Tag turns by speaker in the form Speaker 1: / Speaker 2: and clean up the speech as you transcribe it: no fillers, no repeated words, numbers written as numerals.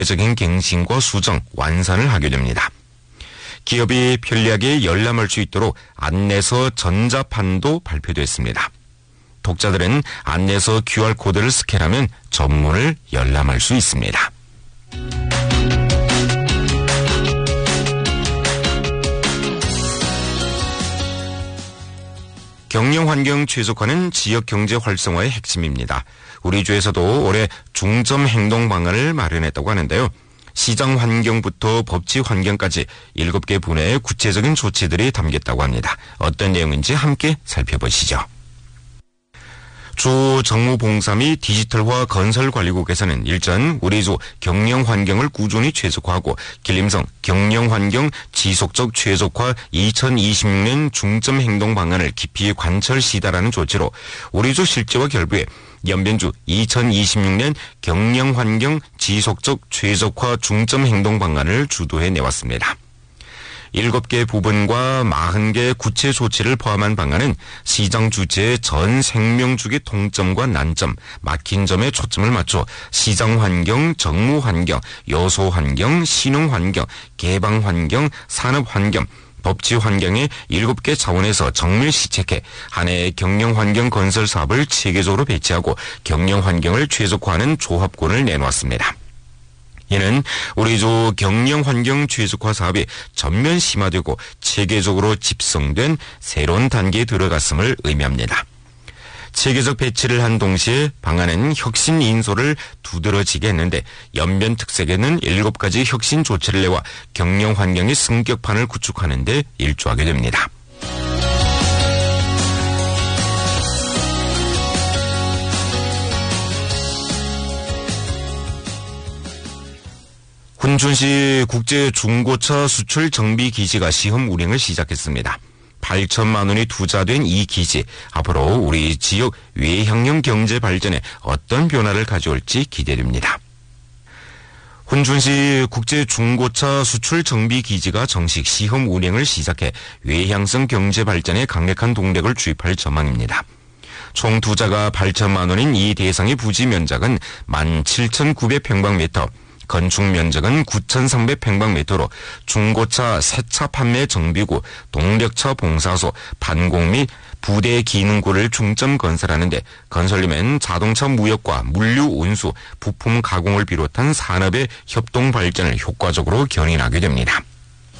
Speaker 1: 적인 갱신과 수정, 완산을 하게 됩니다. 기업이 편리하게 열람할 수 있도록 안내서 전자판도 발표됐습니다. 독자들은 안내서 QR코드를 스캔하면 전문을 열람할 수 있습니다. 경영환경 최적화는 지역경제 활성화의 핵심입니다. 우리 주에서도 올해 중점 행동 방안을 마련했다고 하는데요. 시장 환경부터 법치 환경까지 7개 분야의 구체적인 조치들이 담겼다고 합니다. 어떤 내용인지 함께 살펴보시죠. 주 정무봉사 및 디지털화 건설관리국에서는 일전 우리 주 경영환경을 꾸준히 최적화하고 길림성 경영환경 지속적 최적화 2026년 중점행동 방안을 깊이 관철시다라는 조치로 우리 주 실제와 결부해 연변주 2026년 경영환경 지속적 최적화 중점행동 방안을 주도해 내왔습니다. 7개 부분과 40개 구체 조치를 포함한 방안은 시장 주체의 전 생명주기 통점과 난점, 막힌 점에 초점을 맞춰 시장 환경, 정무 환경, 여소 환경, 신흥 환경, 개방 환경, 산업 환경, 법치 환경의 7개 차원에서 정밀 시책해 한 해의 경영환경 건설 사업을 체계적으로 배치하고 경영환경을 최적화하는 조합권을 내놓았습니다. 이는 우리 주 경영환경 최적화 사업이 전면 심화되고 체계적으로 집성된 새로운 단계에 들어갔음을 의미합니다. 체계적 배치를 한 동시에 방안은 혁신 인소를 두드러지게 했는데 연변 특색에는 7가지 혁신 조치를 내와 경영환경의 승격판을 구축하는 데 일조하게 됩니다. 훈춘시 국제중고차 수출 정비 기지가 시험 운행을 시작했습니다. 8천만 원이 투자된 이 기지, 앞으로 우리 지역 외향형 경제 발전에 어떤 변화를 가져올지 기대됩니다. 훈춘시 국제중고차 수출 정비 기지가 정식 시험 운행을 시작해 외향성 경제 발전에 강력한 동력을 주입할 전망입니다. 총 투자가 8천만 원인 이 대상의 부지 면적은 17,900평방미터, 건축 면적은 9,300평방미터로 중고차 세차 판매 정비구, 동력차 봉사소, 반공 및 부대 기능구를 중점 건설하는데 건설림엔 자동차 무역과 물류 운수, 부품 가공을 비롯한 산업의 협동 발전을 효과적으로 견인하게 됩니다.